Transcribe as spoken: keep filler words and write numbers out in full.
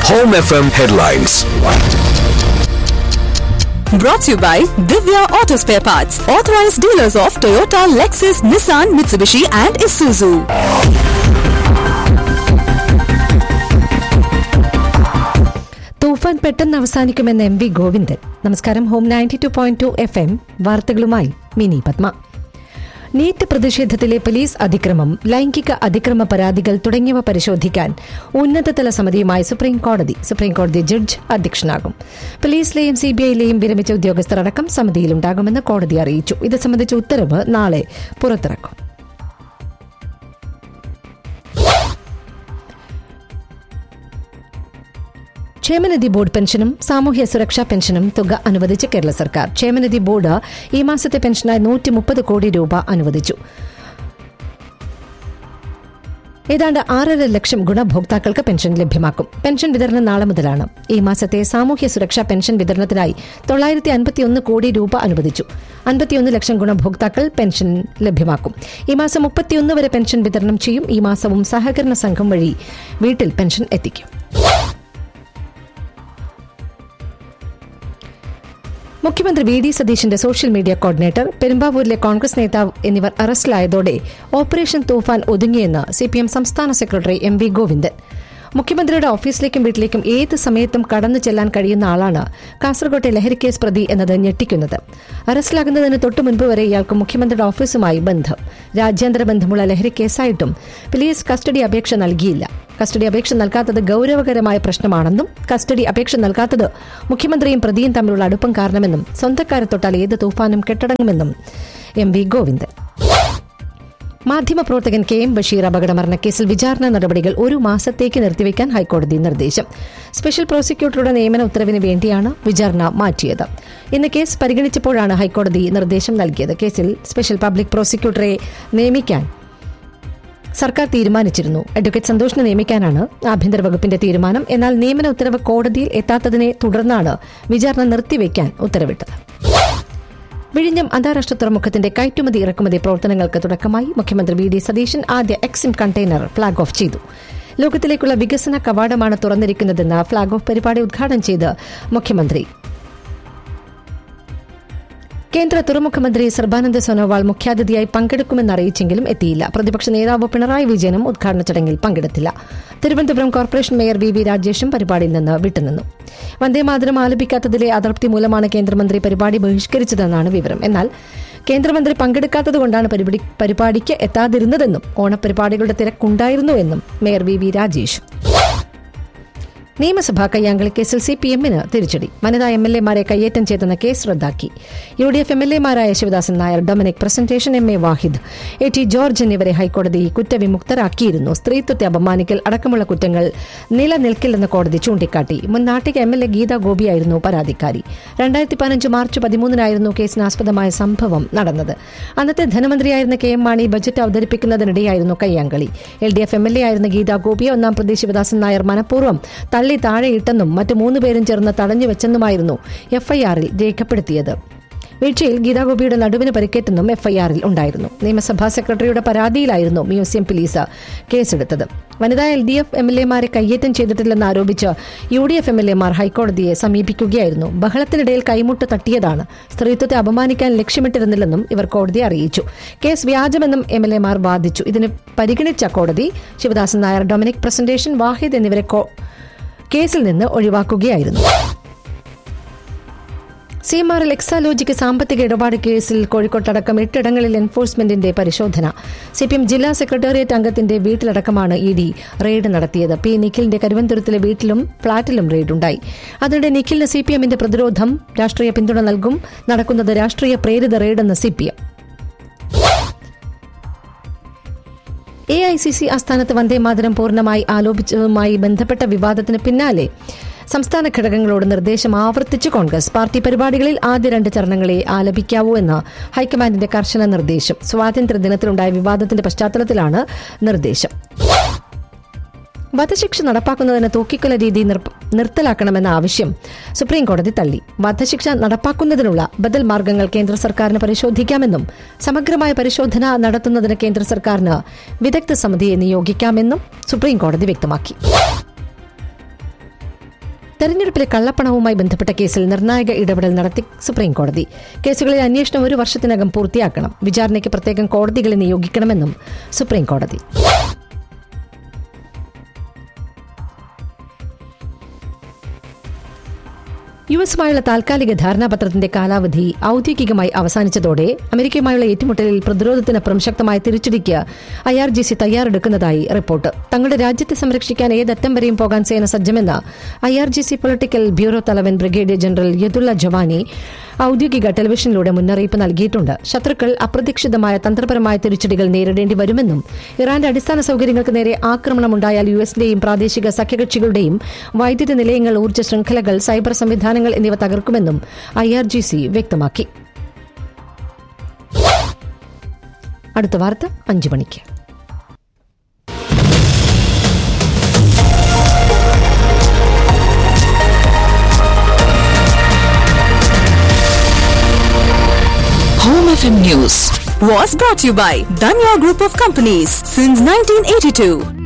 Home F M headlines. Brought to you by Divya Auto Spare Parts, authorized dealers of Toyota, Lexus, Nissan, Mitsubishi and Isuzu. തൂഫാൻ പെട്ടെന്ന് അവസാനിക്കുമെന്ന് M V Govindan. നമസ്കാരം. Home ninety two point two F M വാർത്തകളുമായി mini Padma. NEET പ്രതിഷേധത്തിലെ police അതിക്രമം, ലൈംഗിക അതിക്രമ പരാതികൾ തുടങ്ങിയവ പരിശോധിക്കാൻ ഉന്നതതല സമിതിയുമായി സുപ്രീംകോടതി. സുപ്രീംകോടതി ജഡ്ജ് അധ്യക്ഷനാകും. പോലീസിലെയും സിബിഐയിലെയും വിരമിച്ച ഉദ്യോഗസ്ഥർ അടക്കം സമിതിയിലുണ്ടാകുമെന്ന് കോടതി അറിയിച്ചു. ഇത് സംബന്ധിച്ച ഉത്തരവ് നാളെ പുറത്തിറക്കും. ക്ഷേമനിധി ബോർഡ് പെൻഷനും സാമൂഹ്യ സുരക്ഷാ പെൻഷനും തുക അനുവദിച്ച് കേരള സർക്കാർ. ക്ഷേമനിധി ബോർഡ് ഈ മാസത്തെ പെൻഷനായി നൂറ്റി മുപ്പത് കോടി രൂപ അനുവദിച്ചു. ഏതാണ്ട് ആറര ലക്ഷം ഗുണഭോക്താക്കൾക്ക് പെൻഷൻ ലഭ്യമാക്കും. പെൻഷൻ വിതരണം നാളെ മുതലാണ്. ഈ മാസത്തെ സാമൂഹ്യ സുരക്ഷാ പെൻഷൻ വിതരണത്തിനായി തൊള്ളായിരത്തി അൻപത്തിയൊന്ന് കോടി രൂപ അനുവദിച്ചു. അൻപത്തിയൊന്ന് ലക്ഷം ഗുണഭോക്താക്കൾ പെൻഷൻ ലഭ്യമാക്കും. ഈ മാസം മുപ്പത്തിയൊന്ന് വരെ പെൻഷൻ വിതരണം ചെയ്യും. ഈ മാസവും സഹകരണ സംഘം വഴി വീട്ടിൽ പെൻഷൻ എത്തിക്കും. മുഖ്യമന്ത്രി വി ഡി സതീശന്റെ സോഷ്യൽ മീഡിയ കോർഡിനേറ്റർ, പെരുമ്പാവൂരിലെ കോൺഗ്രസ് നേതാവ് എന്നിവർ അറസ്റ്റിലായതോടെ ഓപ്പറേഷൻ തൂഫാൻ ഒതുങ്ങിയെന്ന് സിപിഎം സംസ്ഥാന സെക്രട്ടറി എം വി ഗോവിന്ദൻ. മുഖ്യമന്ത്രിയുടെ ഓഫീസിലേക്കും വീട്ടിലേക്കും ഏത് സമയത്തും കടന്നു ചെല്ലാൻ കഴിയുന്ന ആളാണ് കാസർകോട്ടെ ലഹരിക്കേസ് പ്രതി എന്നത് ഞെട്ടിക്കുന്നത്. അറസ്റ്റിലാകുന്നതിന് തൊട്ടു മുൻപ് വരെ ഇയാൾക്ക് മുഖ്യമന്ത്രിയുടെ ഓഫീസുമായി ബന്ധം. രാജ്യാന്തര ബന്ധമുള്ള ലഹരിക്കേസായിട്ടും പോലീസ് കസ്റ്റഡി അപേക്ഷ നൽകിയില്ല. കസ്റ്റഡി അപേക്ഷ നൽകാത്തത് ഗൌരവകരമായ പ്രശ്നമാണെന്നും കസ്റ്റഡി അപേക്ഷ നൽകാത്തത് മുഖ്യമന്ത്രിയും പ്രതിയും തമ്മിലുള്ള അടുപ്പം കാരണമെന്നും സ്വന്തക്കാരെ തൊട്ടാൽ ഏത് തൂഫാനും കെട്ടടങ്ങുമെന്നും എം വി ഗോവിന്ദൻ. മാധ്യമപ്രവർത്തകൻ കെ എം ബഷീർ അപകടമരണക്കേസിൽ വിചാരണ നടപടികൾ ഒരു മാസത്തേക്ക് നിർത്തിവെക്കാൻ ഹൈക്കോടതി നിർദ്ദേശം. സ്പെഷ്യൽ പ്രോസിക്യൂട്ടറുടെ നിയമന ഉത്തരവിന് വേണ്ടിയാണ് വിചാരണ മാറ്റിയത്. ഇന്ന് കേസ് പരിഗണിച്ചപ്പോഴാണ് ഹൈക്കോടതി നിർദ്ദേശം നൽകിയത്. കേസിൽ സ്പെഷ്യൽ പബ്ലിക് പ്രോസിക്യൂട്ടറെ നിയമിക്കാൻ സർക്കാർ തീരുമാനിച്ചിരുന്നു. അഡ്വക്കേറ്റ് സന്തോഷിനെ നിയമിക്കാനാണ് ആഭ്യന്തര വകുപ്പിന്റെ തീരുമാനം. എന്നാൽ നിയമന ഉത്തരവ് കോടതിയിൽ എത്താത്തതിനെ തുടർന്നാണ് വിചാരണ നിർത്തിവെക്കാൻ ഉത്തരവിട്ടത്. വിഴിഞ്ഞം അന്താരാഷ്ട്ര തുറമുഖത്തിന്റെ കയറ്റുമതി ഇറക്കുമതി പ്രവർത്തനങ്ങൾക്ക് തുടക്കമായി. മുഖ്യമന്ത്രി വി ഡി സതീശൻ ആദ്യ എക്സിം കണ്ടെയ്നർ ഫ്ളാഗ് ഓഫ് ചെയ്തു. ലോകത്തിലേക്കുള്ള വികസന കവാടമാണ് തുറന്നിരിക്കുന്നതെന്ന് ഫ്ളാഗ് ഓഫ് പരിപാടി ഉദ്ഘാടനം ചെയ്ത് മുഖ്യമന്ത്രി. കേന്ദ്ര തുറമുഖ മന്ത്രി സർബാനന്ദ സോനോവാൾ മുഖ്യാതിഥിയായി പങ്കെടുക്കുമെന്ന് അറിയിച്ചെങ്കിലും എത്തിയില്ല. പ്രതിപക്ഷ നേതാവ് പിണറായി വിജയനും ഉദ്ഘാടന ചടങ്ങിൽ പങ്കെടുത്തില്ല. Thiruvananthapuram corporation mayor V V രാജേഷും പരിപാടിയിൽ നിന്ന് വിട്ടുനിന്നു. വന്ദേമാതരം ആലപിക്കാത്തതിലെ അതൃപ്തി മൂലമാണ് കേന്ദ്രമന്ത്രി പരിപാടി ബഹിഷ്കരിച്ചതെന്നാണ് വിവരം. എന്നാൽ കേന്ദ്രമന്ത്രി പങ്കെടുക്കാത്തതുകൊണ്ടാണ് പരിപാടിക്ക് എത്താതിരുന്നതെന്നും ഓണപരിപാടികളുടെ തിരക്കുണ്ടായിരുന്നുവെന്നും മേയർ വി വി രാജേഷ്. നിയമസഭാ കയ്യാങ്കളി കേസിൽ സി പി എമ്മിന് തിരിച്ചടി. വനിതാ എം എൽ എമാരെ കയ്യേറ്റം ചെയ്തെന്ന കേസ് റദ്ദാക്കി. U D F M L എമാരായ Sivadasan Nair, Dominic presentation, M A Wahid, A T George എന്നിവരെ ഹൈക്കോടതി കുറ്റവിമുക്തരാക്കിയിരുന്നു. സ്ത്രീത്വത്തെ അപമാനിക്കൽ അടക്കമുള്ള കുറ്റങ്ങൾ നിലനിൽക്കില്ലെന്ന് കോടതി ചൂണ്ടിക്കാട്ടി. മുൻ Nattika M L A Gita ഗോപിയായിരുന്നു പരാതിക്കാരി. രണ്ടായിരത്തി പതിനഞ്ച് മാർച്ച് പതിമൂന്നിനായിരുന്നു കേസിനാസ്പദമായ സംഭവം നടന്നത്. അന്നത്തെ ധനമന്ത്രിയായിരുന്ന K M Mani budget അവതരിപ്പിക്കുന്നതിനിടെയായിരുന്നു കയ്യാങ്കളി. L D F M L A ആയിരുന്ന ഗീതാ ഗോപിയെ ഒന്നാം പ്രതി ശിവദാസൻ നായർ മനഃപൂർവ്വം തള്ളി താഴെയിട്ടെന്നും മറ്റ് മൂന്നുപേരും ചേർന്ന് തടഞ്ഞുവെച്ചെന്നുമായിരുന്നു എഫ്ഐആറിൽ രേഖപ്പെടുത്തിയത്. വീഴ്ചയിൽ ഗീതാഗോപിയുടെ നടുവിന് പരിക്കേറ്റെന്നും എഫ്ഐആറിൽ ഉണ്ടായിരുന്നു. നിയമസഭാ സെക്രട്ടറിയുടെ പരാതിയിലായിരുന്നു മ്യൂസിയം പോലീസ് കേസെടുത്തത്. വനിതാ L D F M L എമാരെ കയ്യേറ്റം ചെയ്തിട്ടില്ലെന്ന് ആരോപിച്ച് U D F M L എമാർ ഹൈക്കോടതിയെ സമീപിക്കുകയായിരുന്നു. ബഹളത്തിനിടയിൽ കൈമുട്ട് തട്ടിയതാണ്. സ്ത്രീത്വത്തെ അപമാനിക്കാൻ ലക്ഷ്യമിട്ടിരുന്നില്ലെന്നും ഇവർ കോടതിയെ അറിയിച്ചു. കേസ് വ്യാജമെന്നും എം എൽ എമാർ വാദിച്ചു. ഇതിന് പരിഗണിച്ച കോടതി ശിവദാസൻ നായർ, ഡൊമിനിക് പ്രസന്റേഷൻ, വാഹിദ് എന്നിവരെ കേസിൽ നിന്ന് ഒഴിവാക്കുകയായിരുന്നു. C M R L Exalogic സാമ്പത്തിക ഇടപാട് കേസിൽ കോഴിക്കോട്ടടക്കം എട്ടിടങ്ങളിൽ എൻഫോഴ്സ്മെന്റിന്റെ പരിശോധന. സി പി എം ജില്ലാ സെക്രട്ടേറിയറ്റ് അംഗത്തിന്റെ വീട്ടിലടക്കമാണ് ഇ ഡി റെയ്ഡ് നടത്തിയത്. പി നിഖിലിന്റെ കരുവന്തുരത്തിലെ വീട്ടിലും ഫ്ളാറ്റിലും റെയ്ഡുണ്ടായി. അതിനിടെ നിഖിലിന് സി പി എമ്മിന്റെ പ്രതിരോധം, രാഷ്ട്രീയ പിന്തുണ നൽകും, നടക്കുന്നത് രാഷ്ട്രീയ പ്രേരിത റെയ്ഡെന്ന് C P M. A I C C ആസ്ഥാനത്ത് വന്ദേമാതരം പൂർണ്ണമായി ആലോപിച്ചതുമായി ബന്ധപ്പെട്ട വിവാദത്തിന് പിന്നാലെ സംസ്ഥാന ഘടകങ്ങളോട് നിർദ്ദേശം ആവർത്തിച്ച് കോൺഗ്രസ്. പാർട്ടി പരിപാടികളിൽ ആദ്യ രണ്ട് ചരണങ്ങളെ ആലപിക്കാവൂ എന്ന ഹൈക്കമാൻഡിന്റെ കർശന നിർദ്ദേശം. സ്വാതന്ത്ര്യദിനത്തിലുണ്ടായ വിവാദത്തിന്റെ പശ്ചാത്തലത്തിലാണ് നിർദ്ദേശം. വധശിക്ഷ നടപ്പാക്കുന്നതിന് തൂക്കിക്കൊല രീതി നിർത്തലാക്കണമെന്ന ആവശ്യം സുപ്രീംകോടതി തള്ളി. വധശിക്ഷ നടപ്പാക്കുന്നതിനുള്ള ബദൽ മാർഗങ്ങൾ കേന്ദ്ര സർക്കാരിന് പരിശോധിക്കാമെന്നും സമഗ്രമായ പരിശോധന നടത്തുന്നതിന് കേന്ദ്ര സർക്കാരിന് വിദഗ്ധ സമിതിയെ നിയോഗിക്കാമെന്നും സുപ്രീംകോടതി വ്യക്തമാക്കി. തെരഞ്ഞെടുപ്പിലെ കള്ളപ്പണവുമായി ബന്ധപ്പെട്ട കേസിൽ നിർണായക ഇടപെടൽ നടത്തി സുപ്രീംകോടതി. കേസുകളിൽ അന്വേഷണം ഒരു വർഷത്തിനകം പൂർത്തിയാക്കണം. വിചാരണയ്ക്ക് പ്രത്യേകം കോടതികളെ നിയോഗിക്കണമെന്നും സുപ്രീംകോടതി. യു എസുമായുള്ള താൽക്കാലിക ധാരണാപത്രത്തിന്റെ കാലാവധി ഔദ്യോഗികമായി അവസാനിച്ചതോടെ അമേരിക്കയുമായുള്ള ഏറ്റുമുട്ടലിൽ പ്രതിരോധത്തിനപ്പുറം ശക്തമായ തിരിച്ചടിക്ക് I R G C തയ്യാറെടുക്കുന്നതായി report. തങ്ങളുടെ രാജ്യത്തെ സംരക്ഷിക്കാൻ ഏതറ്റം വരെയും പോകാൻ സേന സജ്ജമെന്ന് I R G C political bureau തലവൻ ബ്രിഗേഡിയർ ജനറൽ യദുല്ല ജവാനി ഔദ്യോഗിക ടെലിവിഷനിലൂടെ മുന്നറിയിപ്പ് നൽകിയിട്ടുണ്ട്. ശത്രുക്കൾ അപ്രതീക്ഷിതമായ തന്ത്രപരമായ തിരിച്ചടികൾ നേരിടേണ്ടി വരുമെന്നും ഇറാന്റെ അടിസ്ഥാന സൌകര്യങ്ങൾക്ക് നേരെ ആക്രമണമുണ്ടായാൽ യു എസിന്റെയും പ്രാദേശിക സഖ്യകക്ഷികളുടെയും വൈദ്യുത നിലയങ്ങൾ, ഊർജ്ജ ശൃംഖലകൾ, സൈബർ സംവിധാനങ്ങൾ എന്നിവ തകർക്കുമെന്നും ഐ ആർ ജി സി വ്യക്തമാക്കി. അടുത്ത വാർത്ത അഞ്ചു മണിക്ക്. Home F M News was brought to you by Danya Group of Companies since nineteen eighty-two.